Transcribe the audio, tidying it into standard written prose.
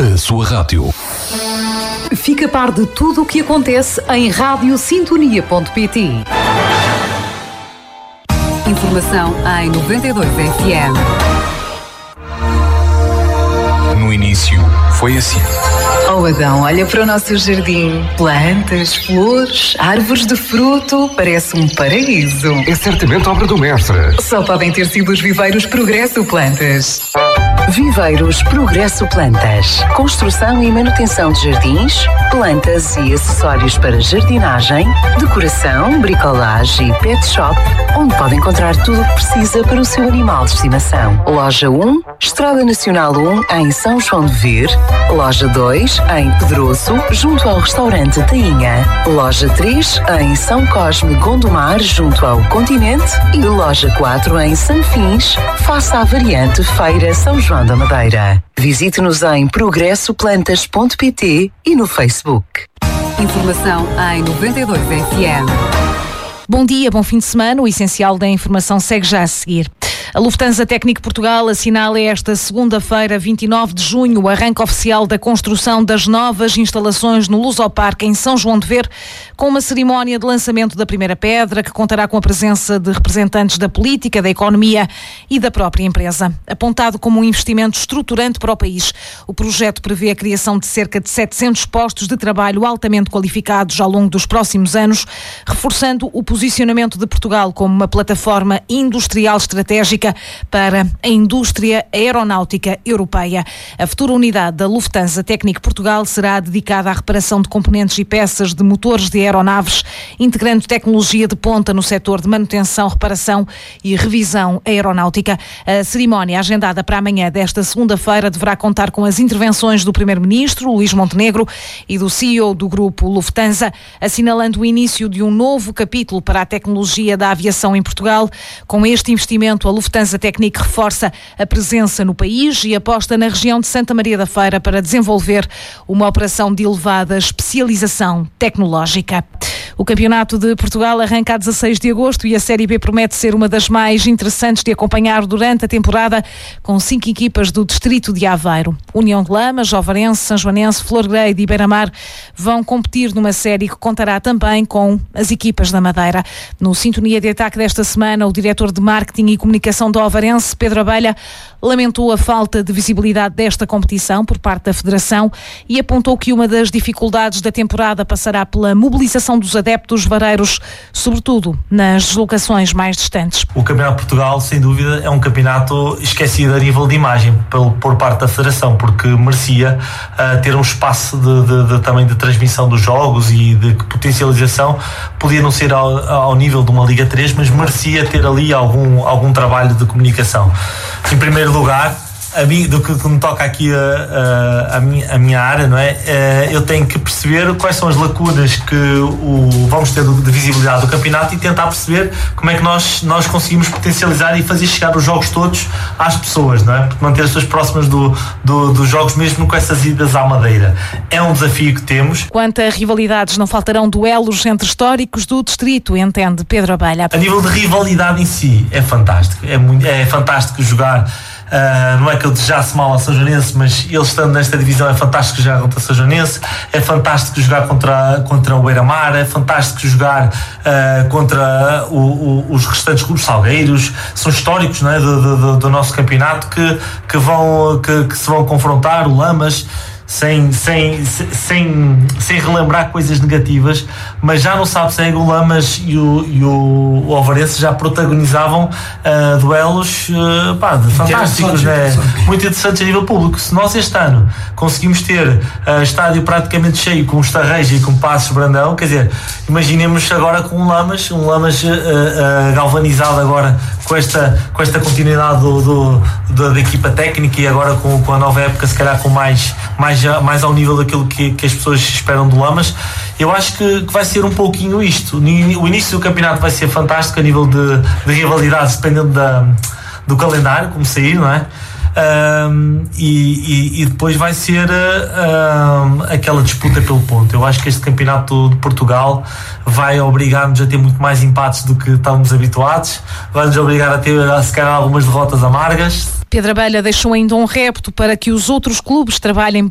a sua rádio. Fica a par de tudo o que acontece em radiosintonia.pt. Informação em 92 FM. No início, foi assim. Oh Adão, olha para o nosso jardim. Plantas, flores, árvores de fruto. Parece um paraíso. É certamente obra do mestre. Só podem ter sido os Viveiros Progresso Plantas. Viveiros Progresso Plantas. Construção e manutenção de jardins, plantas e acessórios para jardinagem, decoração, bricolagem e pet shop, onde pode encontrar tudo o que precisa para o seu animal de estimação. Loja 1, Estrada Nacional 1, em São João de Ver. Loja 2, em Pedroso, junto ao restaurante Tainha. Loja 3, em São Cosme, Gondomar, junto ao Continente. E loja 4, em Sanfins, face à variante Feira São João da Madeira. Visite-nos em progressoplantas.pt e no Facebook. Informação em 92 FM. Bom dia, bom fim de semana. O essencial da informação segue já a seguir. A Lufthansa Technik Portugal assinala esta segunda-feira, 29 de junho, o arranque oficial da construção das novas instalações no Lusoparque em São João de Ver, com uma cerimónia de lançamento da primeira pedra, que contará com a presença de representantes da política, da economia e da própria empresa. Apontado como um investimento estruturante para o país, o projeto prevê a criação de cerca de 700 postos de trabalho altamente qualificados ao longo dos próximos anos, reforçando o posicionamento de Portugal como uma plataforma industrial estratégica para a indústria aeronáutica europeia. A futura unidade da Lufthansa Technik Portugal será dedicada à reparação de componentes e peças de motores de aeronaves, integrando tecnologia de ponta no setor de manutenção, reparação e revisão aeronáutica. A cerimónia, agendada para amanhã desta segunda-feira, deverá contar com as intervenções do Primeiro-Ministro, Luís Montenegro, e do CEO do grupo Lufthansa, assinalando o início de um novo capítulo para a tecnologia da aviação em Portugal. Com este investimento, a Lufthansa Technik reforça a presença no país e aposta na região de Santa Maria da Feira para desenvolver uma operação de elevada especialização tecnológica. O Campeonato de Portugal arranca a 16 de agosto e a Série B promete ser uma das mais interessantes de acompanhar durante a temporada, com 5 equipas do distrito de Aveiro. União de Lamas, Ovarense, Sanjoanense, Florgrade e Beira-Mar vão competir numa série que contará também com as equipas da Madeira. No Sintonia de Ataque desta semana, o diretor de Marketing e Comunicação do Ovarense, Pedro Abelha, lamentou a falta de visibilidade desta competição por parte da Federação e apontou que uma das dificuldades da temporada passará pela mobilização dos adeptos vareiros, sobretudo nas deslocações mais distantes. O Campeonato de Portugal, sem dúvida, é um campeonato esquecido a nível de imagem por parte da Federação, porque merecia ter um espaço também de transmissão dos jogos e de potencialização. Podia não ser ao nível de uma Liga 3, mas merecia ter ali algum trabalho de comunicação. Em primeiro lugar, do que me toca aqui a minha área, não é? Eu tenho que perceber quais são as lacunas que vamos ter de visibilidade do campeonato e tentar perceber como é que nós conseguimos potencializar e fazer chegar os jogos todos às pessoas, não é? Porque manter as pessoas próximas dos jogos, mesmo com essas idas à Madeira. É um desafio que temos. Quanto a rivalidades, não faltarão duelos entre históricos do distrito, entende Pedro Abelha. A nível de rivalidade em si, é fantástico. É fantástico jogar. Não é que eu desejasse mal a São Joanense, mas eles estando nesta divisão é fantástico jogar contra a São Joanense, é fantástico jogar contra o Beira-Mar, é fantástico jogar contra os restantes clubes salgueiros. São históricos, não é, do nosso campeonato que se vão confrontar. O Lamas, sem relembrar coisas negativas, mas já no Sábado Segue o Lamas e o Ovarense já protagonizavam duelos fantásticos, né? Muito interessantes a nível público. Se nós este ano conseguimos ter estádio praticamente cheio com Estarreja e com Passos Brandão, quer dizer, imaginemos agora com um Lamas galvanizado agora com esta continuidade da equipa técnica e agora com a nova época, se calhar com mais ao nível daquilo que as pessoas esperam do Lamas. Eu acho que vai ser um pouquinho isto. O início do campeonato vai ser fantástico a nível de rivalidades, dependendo do calendário, como sair, não é? E depois vai ser aquela disputa pelo ponto. Eu acho que este campeonato de Portugal vai obrigar-nos a ter muito mais empates do que estávamos habituados, vai-nos obrigar a ter, se calhar, algumas derrotas amargas. Pedro Abelha deixou ainda um repto para que os outros clubes trabalhem